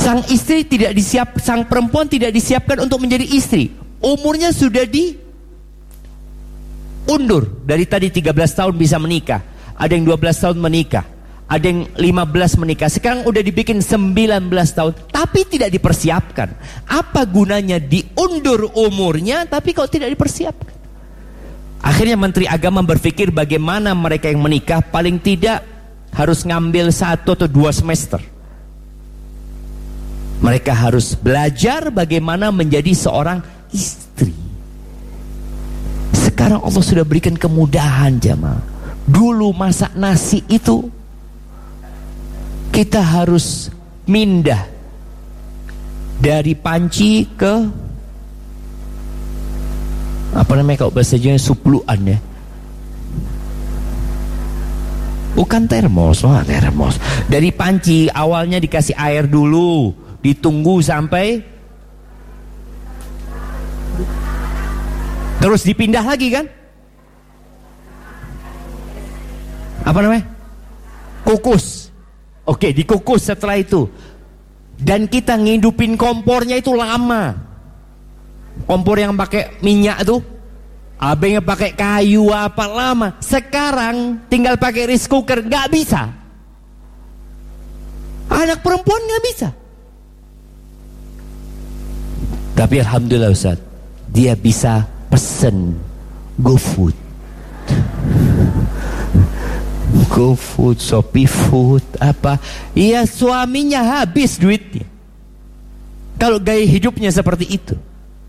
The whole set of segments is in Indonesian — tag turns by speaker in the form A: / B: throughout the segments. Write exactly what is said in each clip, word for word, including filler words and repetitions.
A: Sang istri tidak disiap, sang perempuan tidak disiapkan untuk menjadi istri. Umurnya sudah diundur. Dari tadi tiga belas tahun bisa menikah, ada yang dua belas tahun menikah, ada yang lima belas menikah. Sekarang udah dibikin sembilan belas tahun, tapi tidak dipersiapkan. Apa gunanya diundur umurnya tapi kok tidak dipersiapkan? Akhirnya Menteri Agama berpikir bagaimana mereka yang menikah paling tidak harus ngambil satu atau dua semester. Mereka harus belajar bagaimana menjadi seorang istri. Sekarang Allah sudah berikan kemudahan jamaah. Dulu masak nasi itu kita harus mindah dari panci ke apa namanya kalau bahasa Jawa supluan ya. Bukan termos, wah termos. Dari panci awalnya dikasih air dulu, ditunggu sampai terus dipindah lagi kan? Apa namanya? Kukus. Oke, dikukus setelah itu. Dan kita ngidupin kompornya itu lama. Kompor yang pakai minyak tuh, abangnya pakai kayu apa lama. Sekarang tinggal pakai rice cooker, nggak bisa. Anak perempuan nggak bisa. Tapi alhamdulillah Ustaz, dia bisa pesen GoFood, GoFood, Shopee Food, apa? Iya, suaminya habis duitnya. Kalau gaya hidupnya seperti itu.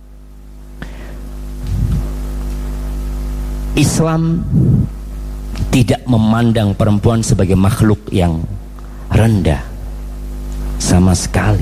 A: Islam tidak memandang perempuan sebagai makhluk yang rendah sama sekali.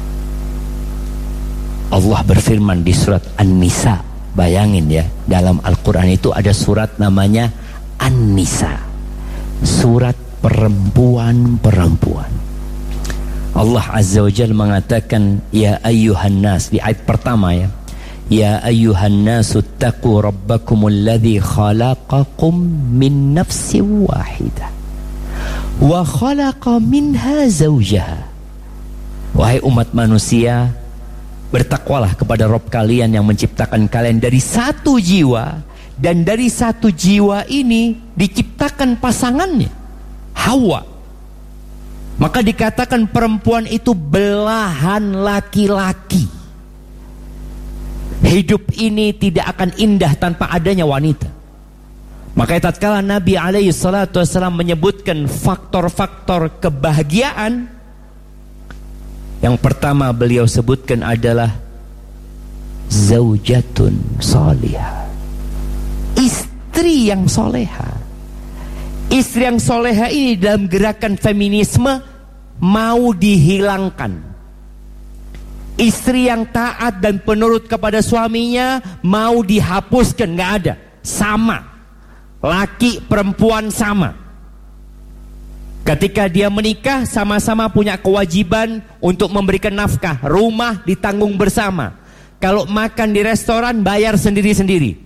A: Allah berfirman di surat An-Nisa, bayangin ya, dalam Al-Quran itu ada surat namanya An-Nisa, surat perempuan-perempuan. Allah Azza wa Jalla mengatakan, ya ayyuhan nas, di ayat pertama ya, ya ayyuhan nasu taqu rabbakumul ladzi khalaqakum min nafsin wahidah wa khalaqa minha zawjaha. Wahai umat manusia, bertakwalah kepada Rabb kalian yang menciptakan kalian dari satu jiwa, dan dari satu jiwa ini diciptakan pasangannya, Hawa. Maka dikatakan perempuan itu belahan laki-laki. Hidup ini tidak akan indah tanpa adanya wanita. Makanya tatkala Nabi alaihi salatu wasallam menyebutkan faktor-faktor kebahagiaan, yang pertama beliau sebutkan adalah zaujatun salihah, istri yang soleha. Istri yang soleha ini dalam gerakan feminisme mau dihilangkan. Istri yang taat dan penurut kepada suaminya mau dihapuskan, nggak ada. Sama, laki perempuan sama. Ketika dia menikah, sama-sama punya kewajiban untuk memberikan nafkah, rumah ditanggung bersama. Kalau makan di restoran bayar sendiri-sendiri.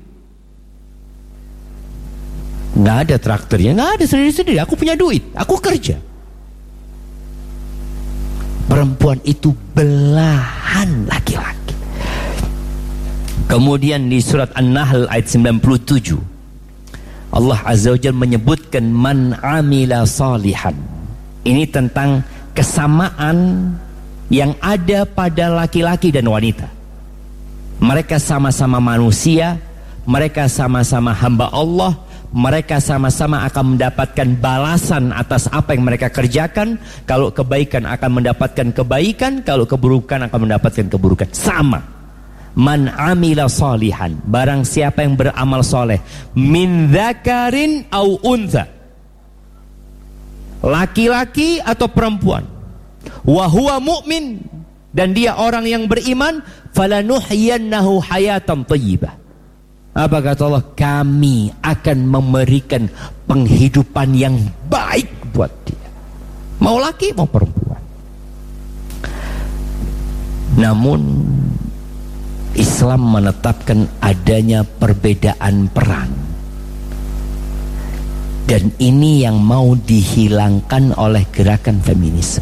A: Nggak ada traktornya, nggak ada, sendiri-sendiri. Aku punya duit, aku kerja. Perempuan itu belahan laki-laki. Kemudian di surat An-Nahl ayat sembilan puluh tujuh, Allah Azza wa Jalla menyebutkan man amila salihan. Ini tentang kesamaan yang ada pada laki-laki dan wanita. Mereka sama-sama manusia, mereka sama-sama hamba Allah, mereka sama-sama akan mendapatkan balasan atas apa yang mereka kerjakan. Kalau kebaikan akan mendapatkan kebaikan, kalau keburukan akan mendapatkan keburukan. Sama. Man amila salihan, barang siapa yang beramal soleh, min dzakarin au untha, laki-laki atau perempuan, wa huwa mu'min, dan dia orang yang beriman, falanuhyiyannahu hayatan thayyibah. Apa kata Allah? Kami akan memberikan penghidupan yang baik buat dia, mau laki mau perempuan. Namun Islam menetapkan adanya perbedaan peran, dan ini yang mau dihilangkan oleh gerakan feminisme.